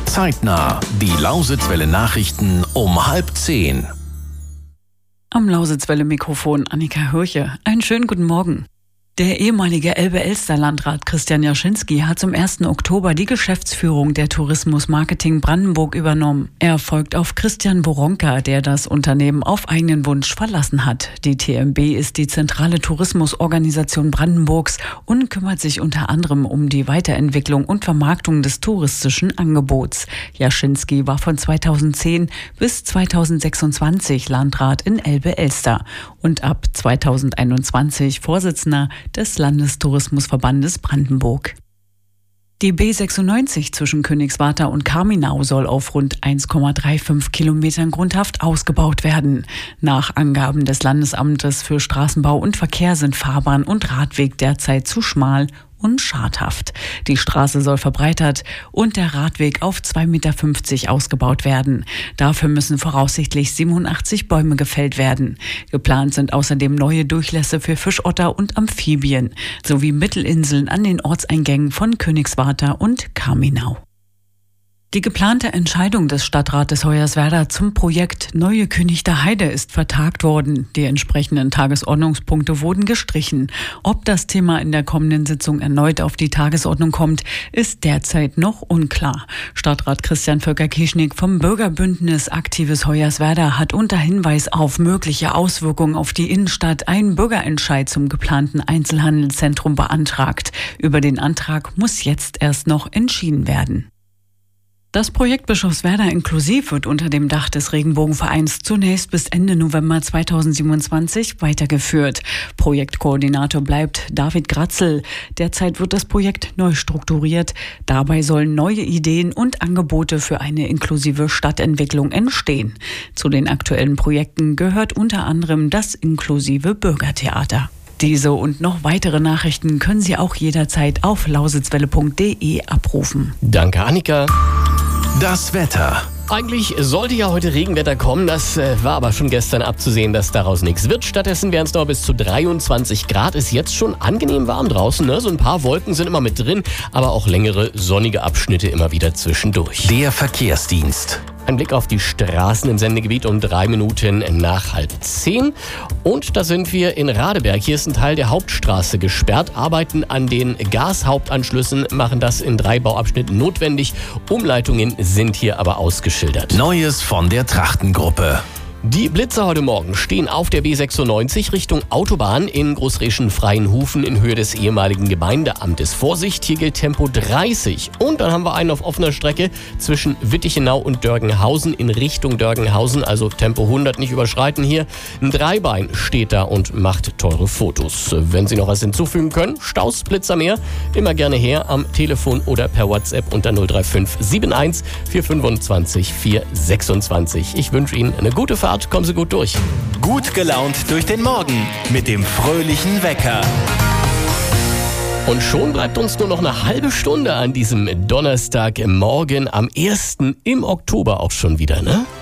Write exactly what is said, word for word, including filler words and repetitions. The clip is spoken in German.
Zeitnah. Die Lausitzwelle Nachrichten um halb zehn. Am Lausitzwelle-Mikrofon Annika Hürche. Einen schönen guten Morgen. Der ehemalige Elbe-Elster-Landrat Christian Jaschinski hat zum ersten Oktober die Geschäftsführung der Tourismus Marketing Brandenburg übernommen. Er folgt auf Christian Boronka, der das Unternehmen auf eigenen Wunsch verlassen hat. Die T M B ist die zentrale Tourismusorganisation Brandenburgs und kümmert sich unter anderem um die Weiterentwicklung und Vermarktung des touristischen Angebots. Jaschinski war von zweitausendzehn bis zweitausendsechsundzwanzig Landrat in Elbe-Elster und ab zweitausendeinundzwanzig Vorsitzender des Landestourismusverbandes Brandenburg. Die B sechsundneunzig zwischen Königswarter und Kaminau soll auf rund eins Komma fünfunddreißig Kilometern Grundhaft ausgebaut werden. Nach Angaben des Landesamtes für Straßenbau und Verkehr sind Fahrbahn und Radweg derzeit zu schmal und schadhaft. Die Straße soll verbreitert und der Radweg auf zwei Komma fünfzig Meter ausgebaut werden. Dafür müssen voraussichtlich siebenundachtzig Bäume gefällt werden. Geplant sind außerdem neue Durchlässe für Fischotter und Amphibien sowie Mittelinseln an den Ortseingängen von Königswarter und Kaminau. Die geplante Entscheidung des Stadtrates Hoyerswerda zum Projekt Neue Könichter Heide ist vertagt worden. Die entsprechenden Tagesordnungspunkte wurden gestrichen. Ob das Thema in der kommenden Sitzung erneut auf die Tagesordnung kommt, ist derzeit noch unklar. Stadtrat Christian Völker-Kieschnick vom Bürgerbündnis Aktives Hoyerswerda hat unter Hinweis auf mögliche Auswirkungen auf die Innenstadt einen Bürgerentscheid zum geplanten Einzelhandelszentrum beantragt. Über den Antrag muss jetzt erst noch entschieden werden. Das Projekt Bischofswerda inklusiv wird unter dem Dach des Regenbogenvereins zunächst bis Ende November zweitausendsiebenundzwanzig weitergeführt. Projektkoordinator bleibt David Gratzel. Derzeit wird das Projekt neu strukturiert. Dabei sollen neue Ideen und Angebote für eine inklusive Stadtentwicklung entstehen. Zu den aktuellen Projekten gehört unter anderem das inklusive Bürgertheater. Diese und noch weitere Nachrichten können Sie auch jederzeit auf lausitzwelle punkt de abrufen. Danke, Annika. Das Wetter. Eigentlich sollte ja heute Regenwetter kommen, das äh, war aber schon gestern abzusehen, dass daraus nichts wird. Stattdessen wären es noch bis zu dreiundzwanzig Grad, ist jetzt schon angenehm warm draußen, ne? So ein paar Wolken sind immer mit drin, aber auch längere sonnige Abschnitte immer wieder zwischendurch. Der Verkehrsdienst. Ein Blick auf die Straßen im Sendegebiet um drei Minuten nach halb zehn. Und da sind wir in Radeberg. Hier ist ein Teil der Hauptstraße gesperrt. Arbeiten an den Gashauptanschlüssen machen das in drei Bauabschnitten notwendig. Umleitungen sind hier aber ausgeschildert. Neues von der Trachtengruppe. Die Blitzer heute Morgen stehen auf der B sechsundneunzig Richtung Autobahn in Großreschen-Freienhufen in Höhe des ehemaligen Gemeindeamtes. Vorsicht, hier gilt Tempo dreißig. Und dann haben wir einen auf offener Strecke zwischen Wittichenau und Dörgenhausen in Richtung Dörgenhausen, also Tempo hundert nicht überschreiten hier. Ein Dreibein steht da und macht teure Fotos. Wenn Sie noch was hinzufügen können, Staus, Blitzer mehr, immer gerne her am Telefon oder per WhatsApp unter null drei fünf sieben eins vier fünfundzwanzig vier sechsundzwanzig. Ich wünsche Ihnen eine gute Fahrt. Kommen Sie gut durch. Gut gelaunt durch den Morgen mit dem fröhlichen Wecker. Und schon bleibt uns nur noch eine halbe Stunde an diesem Donnerstagmorgen am ersten im Oktober auch schon wieder, ne?